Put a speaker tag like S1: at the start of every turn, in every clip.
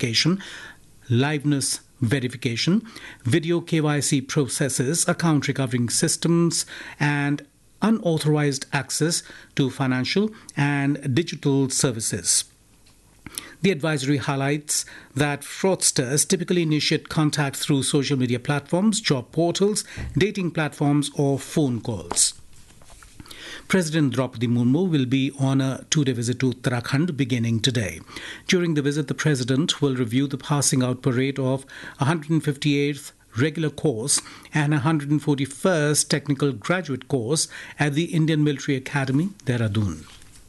S1: authentication, liveness verification, video KYC processes, account recovering systems, and unauthorized access to financial and digital services. The advisory highlights that fraudsters typically initiate contact through social media platforms, job portals, dating platforms, or phone calls. President Draupadi Murmu will be on a two-day visit to Uttarakhand beginning today. During the visit, the President will review the passing out parade of 158th regular course and 141st technical graduate course at the Indian Military Academy, Dehradun.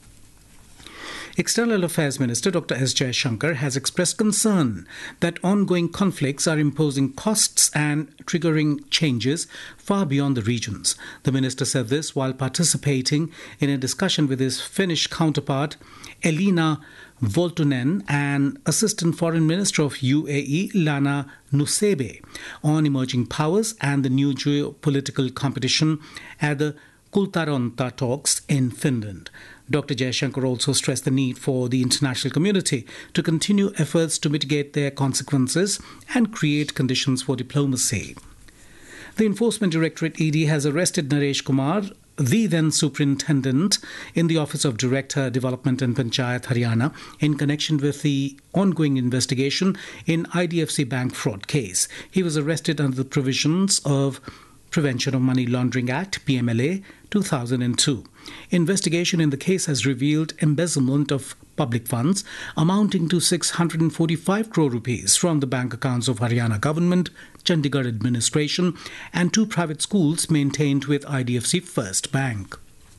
S1: External Affairs Minister Dr. S. Jaishankar has expressed concern that ongoing conflicts are imposing costs and triggering changes far beyond the regions. The minister said this while participating in a discussion with his Finnish counterpart, Elina Voltunen, and Assistant Foreign Minister of UAE, Lana Nusebe, on emerging powers and the new geopolitical competition at the Kultaronta talks in Finland. Dr. Jaishankar also stressed the need for the international community to continue efforts to mitigate their consequences and create conditions for diplomacy. The Enforcement Directorate ED has arrested Naresh Kumar, the then superintendent in the Office of Director Development and Panchayat, Haryana, in connection with the ongoing investigation in IDFC Bank fraud case. He was arrested under the provisions of Prevention of Money Laundering Act, PMLA, 2002. Investigation in the case has revealed embezzlement of public funds amounting to 645 crore rupees from the bank accounts of Haryana government, Chandigarh administration, and two private schools maintained with IDFC First Bank.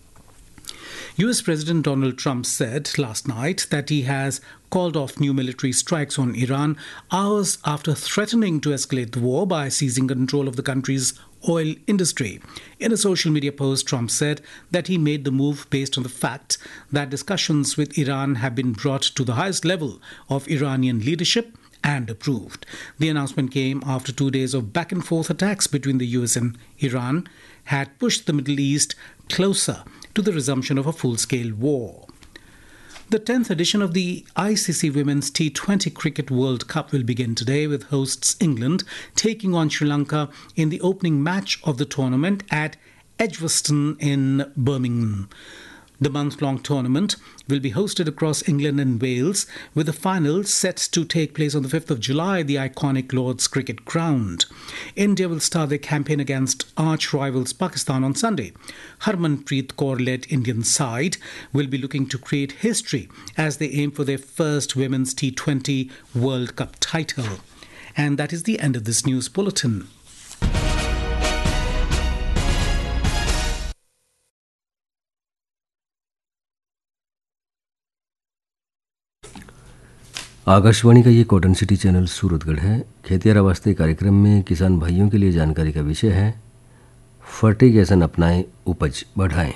S1: US President Donald Trump said last night that he has called off new military strikes on Iran hours after threatening to escalate the war by seizing control of the country's oil industry. In a social media post, Trump said that he made the move based on the fact that discussions with Iran have been brought to the highest level of Iranian leadership and approved. The announcement came after 2 days of back and forth attacks between the US and Iran had pushed the Middle East closer to the resumption of a full-scale war. The 10th edition of the ICC Women's T20 Cricket World Cup will begin today with hosts England taking on Sri Lanka in the opening match of the tournament at Edgbaston in Birmingham. The month-long tournament will be hosted across England and Wales, with the final set to take place on the 5th of July at the iconic Lord's Cricket Ground. India will start their campaign against arch-rivals Pakistan on Sunday. Harmanpreet Kaur-led Indian side will be looking to create history as they aim for their first Women's T20 World Cup title. And that is the end of this news bulletin.
S2: Akashvani का ये cotton city channel Suratgarh है। खेतिहर वास्ते कार्यक्रम में किसान भाइयों के लिए जानकारी का विषय है फर्टिगेशन अपनाएं, उपज बढ़ाएं।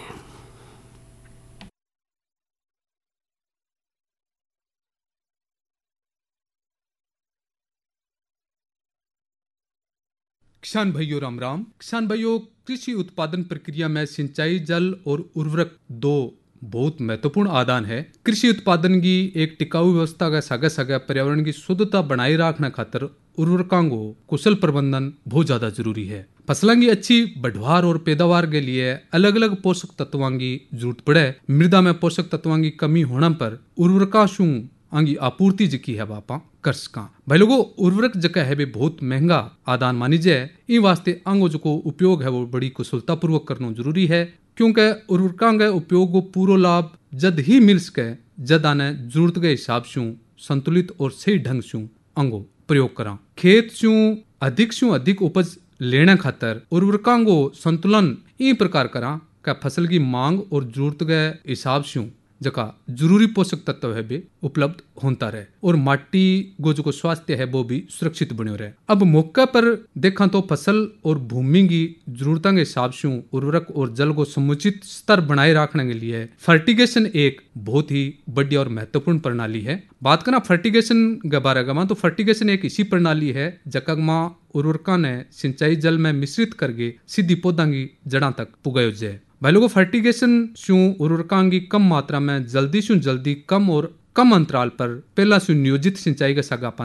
S3: किसान भाइयों राम राम। किसान भाइयों, कृषि उत्पादन प्रक्रिया में सिंचाई, जल और उर्वरक दो बहुत महत्वपूर्ण आदान है। कृषि उत्पादन की एक टिकाऊ व्यवस्था का सगे सगे पर्यावरण की शुद्धता बनाए रखने खातर उर्वरकों को कुशल प्रबंधन बहुत ज्यादा जरूरी है। फसलों की अच्छी बढ़वार और पैदावार के लिए अलग अलग पोषक तत्वों की जरूरत पड़े। मृदा में पोषक तत्वों की कमी होने पर उर्वरकों से आंगी आपूर्ति जकी है वापा कर सका। भाई लोगों, उर्वरक जका है भी बहुत महंगा आदान मानी जाए। इन वास्ते अंगों जो उपयोग है वो बड़ी कुशलता पूर्वक करना जरूरी है, क्योंकि उर्वरकों के उपयोग को पूरा लाभ जद ही मिल सके जद आने जरूरत के हिसाब से संतुलित और सही ढंग से अंगों प्रयोग करा। खेत से अधिक उपज लेने खातर उर्वरकों को संतुलन इन प्रकार करा कि फसल की मांग और जरूरत के हिसाब से जका जरूरी पोषक तत्व है भी उपलब्ध होता रहे और माटी को स्वास्थ्य है वो भी सुरक्षित बने रहे। अब मौके पर देखा तो फसल और भूमि की जरूरतों के हिसाब से उर्वरक और जल को समुचित स्तर बनाए रखने के लिए फर्टिगेशन एक बहुत ही बड़ी और महत्वपूर्ण प्रणाली है। बात करना फर्टिगेशन के बारे में, तो फर्टिगेशन एक ऐसी प्रणाली है जका उर्वरकों ने सिंचाई जल में मिश्रित करके सीधी पौधा की जड़ा तक पुगायो जाए। भाई लोगों, फर्टिगेशन से उर्वरकों की कम मात्रा में जल्दी से जल्दी कम और कम अंतराल पर पहला से नियोजित सिंचाई का सगापन